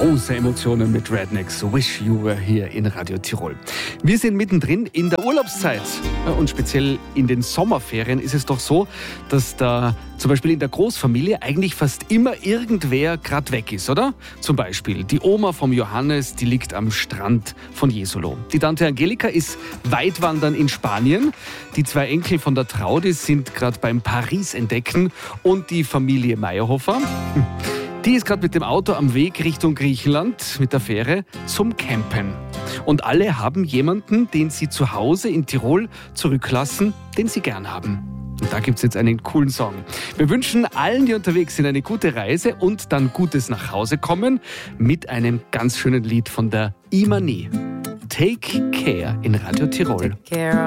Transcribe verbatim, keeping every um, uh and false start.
Große Emotionen mit Rednecks. Wish You Were Here in Radio Tirol. Wir sind mittendrin in der Urlaubszeit. Und speziell in den Sommerferien ist es doch so, dass da zum Beispiel in der Großfamilie eigentlich fast immer irgendwer gerade weg ist, oder? Zum Beispiel die Oma vom Johannes, die liegt am Strand von Jesolo. Die Tante Angelika ist weitwandern in Spanien. Die zwei Enkel von der Traudi sind gerade beim Paris entdecken. Und die Familie Meyerhofer, die ist gerade mit dem Auto am Weg Richtung Griechenland mit der Fähre zum Campen. Und alle haben jemanden, den sie zu Hause in Tirol zurücklassen, den sie gern haben. Und da gibt es jetzt einen coolen Song. Wir wünschen allen, die unterwegs sind, eine gute Reise und dann gutes Nachhausekommen mit einem ganz schönen Lied von der Imani. Take Care in Radio Tirol.